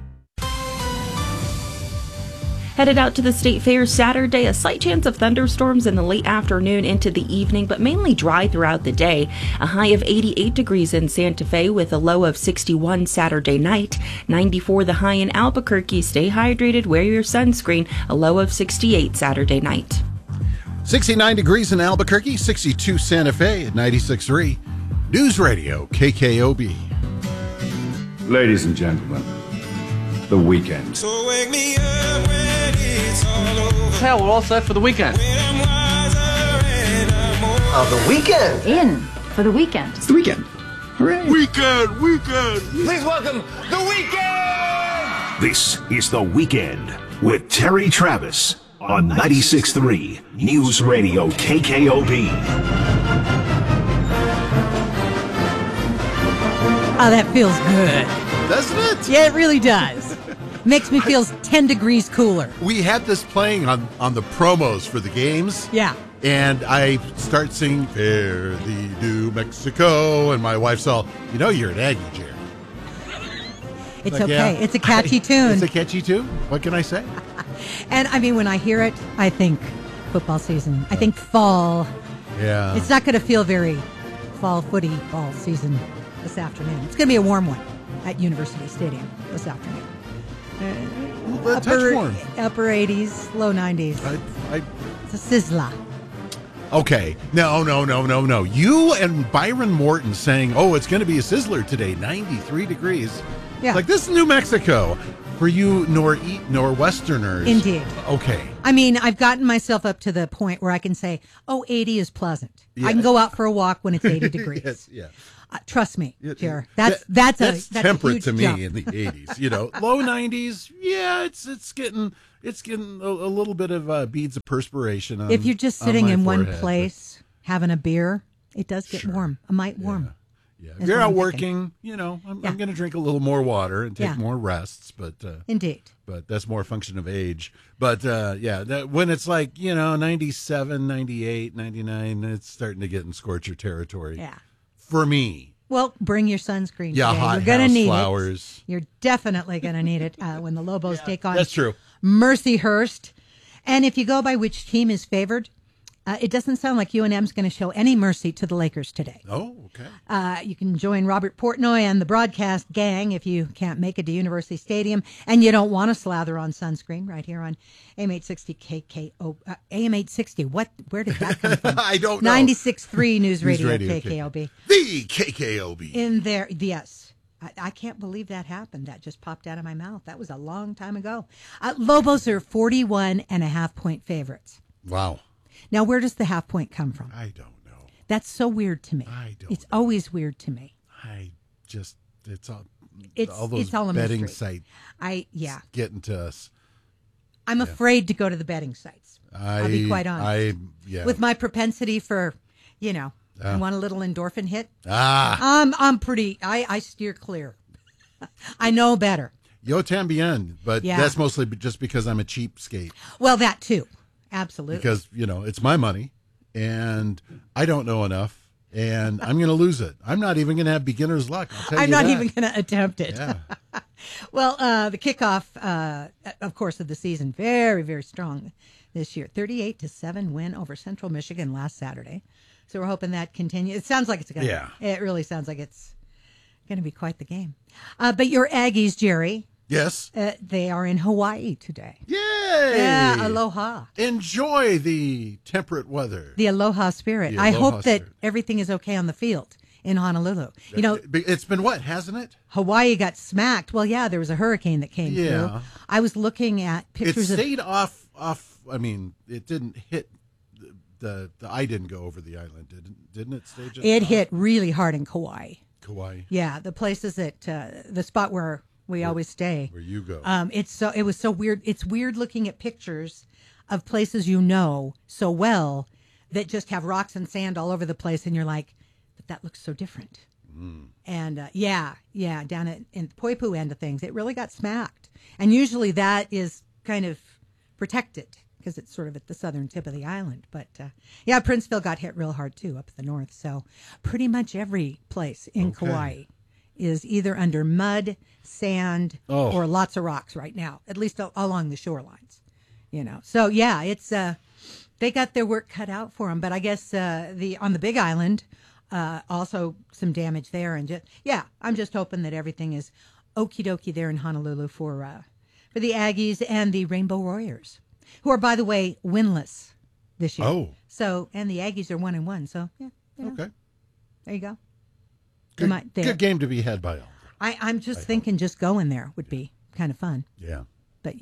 Headed out to the State Fair Saturday, a slight chance of thunderstorms in the late afternoon into the evening, but mainly dry throughout the day. A high of 88 degrees in Santa Fe with a low of 61 Saturday night. 94 the high in Albuquerque. Stay hydrated, wear your sunscreen. A low of 68 Saturday night. 69 degrees in Albuquerque, 62 Santa Fe at 96.3. News Radio, KKOB. Ladies and gentlemen, the weekend. So wake me up when it's all over. Hell, we're all set for the weekend. The weekend. In for the weekend. It's the weekend. Hooray. Weekend. Please welcome The Weekend. This is The Weekend with Terry Travis on 96.3 News Radio KKOB. Oh, that feels good. Doesn't it? Yeah, it really does. Makes me feel 10 degrees cooler. We had this playing on the promos for the games. Yeah. And I start singing Fare Thee New Mexico, and my wife's all, you're an Aggie, Jerry. It's Like, okay. yeah. It's a catchy tune. It's a catchy tune. What can I say? And I mean, when I hear it, I think football season. I think fall. Yeah. It's not going to feel very fall footy ball season this afternoon. It's going to be a warm one at University Stadium this afternoon. Touch warm. Upper 80s, low 90s. It's a sizzler. Okay. No. You and Byron Morton saying, it's going to be a sizzler today, 93 degrees. Yeah. Like, this is New Mexico for you Norwesterners. Indeed. Okay. I mean, I've gotten myself up to the point where I can say, 80 is pleasant. Yeah. I can go out for a walk when it's 80 degrees. Yes, yeah. Trust me, Jer. That's That's temperate a huge to me jump. in the 80s. Low 90s. Yeah, it's getting a little bit of beads of perspiration. If you're just sitting in one forehead, place having a beer, it does get warm. A mite warm. Yeah. Is If you're what out I'm working, thinking. I'm going to drink a little more water and take Yeah. more rests. But Indeed. But that's more a function of age. But when it's like 97, 98, 99, it's starting to get in scorcher territory. Yeah. For me. Well, bring your sunscreen. Yeah, today. hot You're gonna house need flowers. it. You're definitely going to need it when the Lobos take on That's true. Mercyhurst. And if you go by which team is favored, it doesn't sound like UNM's going to show any mercy to the Lakers today. Oh, okay. You can join Robert Portnoy and the broadcast gang if you can't make it to University Stadium and you don't want to slather on sunscreen right here on AM 860 KKO. AM 860, where did that come from? I don't know. 96.3 News Radio KKOB. The KKOB. In there, yes. I can't believe that happened. That just popped out of my mouth. That was a long time ago. Lobos are 41.5-point favorites. Wow. Now, where does the half point come from? I don't know. That's so weird to me. It's always weird to me. It's all It's those all a betting mystery. sites getting to us. I'm afraid to go to the betting sites. I'll be quite honest. With my propensity for, I want a little endorphin hit. I'm pretty. I steer clear. I know better. Yo tambien, but Yeah. that's mostly just because I'm a cheapskate. Well, that too. Absolutely. Because, it's my money, and I don't know enough, and I'm going to lose it. I'm not even going to have beginner's luck. I'll tell I'm you not that. even going to attempt it. Yeah. Well, the kickoff, of course, of the season, very, very strong this year. 38-7 win over Central Michigan last Saturday. So we're hoping that continues. It sounds like it's going to. Yeah. It really sounds like it's going to be quite the game. But your Aggies, Jerry. Yes. They are in Hawaii today. Yay! Yeah, aloha. Enjoy the temperate weather. The aloha spirit. The I aloha hope that spirit. everything is okay on the field in Honolulu. It's been what, hasn't it? Hawaii got smacked. Well, yeah, there was a hurricane that came through. I was looking at pictures It of. stayed off. I mean, it didn't hit. The eye didn't go over the island, didn't it? Stay just It off? hit really hard in Kauai. Kauai. Yeah, the places that the spot where we always stay. Where you go. It was so weird. It's weird looking at pictures of places so well that just have rocks and sand all over the place, and you're like, but that looks so different. And down in the Poipu end of things, it really got smacked. And usually that is kind of protected because it's sort of at the southern tip of the island. But Princeville got hit real hard too up at the north. So pretty much every place in Kauai is either under mud, sand, or lots of rocks right now, at least along the shorelines. So yeah, it's they got their work cut out for them. But I guess on the Big Island, also some damage there, and I'm just hoping that everything is okie dokie there in Honolulu for the Aggies and the Rainbow Warriors, who are, by the way, winless this year. Oh, so and the Aggies are 1-1. So okay, there you go. Good game to be had by all. I'm just thinking just going there would be kind of fun. Yeah. But,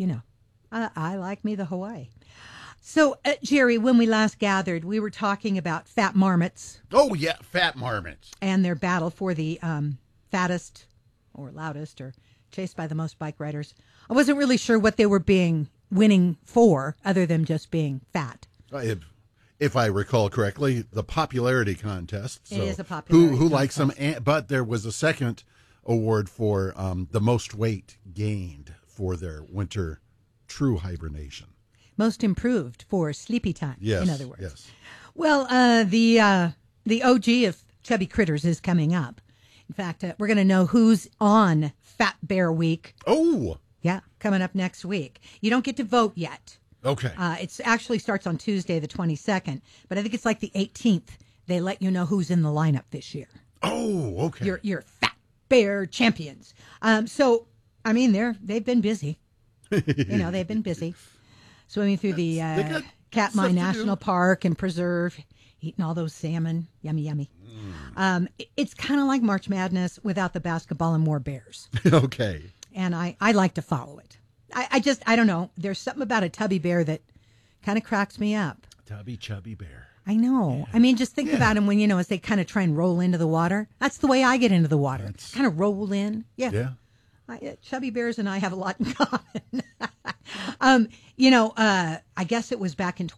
I like me the Hawaii. So, Jerry, when we last gathered, we were talking about fat marmots. Oh, yeah, fat marmots. And their battle for the fattest or loudest or chased by the most bike riders I wasn't really sure what they were winning for, other than just being fat. If I recall correctly, the popularity contest. So it is a popularity who likes them? contest. But there was a second award for the most weight gained for their winter true hibernation. Most improved for sleepy time, Yes, in other words. yes. Well, the OG of Chubby Critters is coming up. In fact, we're going to know who's on Fat Bear Week. Oh! Yeah, coming up next week. You don't get to vote yet. Okay. It actually starts on Tuesday, the 22nd, but I think it's like the 18th. They let you know who's in the lineup this year. Oh, okay. Your Fat Bear champions. So, I mean, they've been busy. They've been busy swimming through the Katmai National Park and Preserve, eating all those salmon. Yummy, yummy. It's kind of like March Madness without the basketball and more bears. Okay. And I like to follow it. I don't know. There's something about a tubby bear that kind of cracks me up. Chubby bear. I know. I mean, just think about them when, as they kind of try and roll into the water. That's the way I get into the water. Kind of roll in. Yeah. Chubby bears and I have a lot in common. I guess it was back in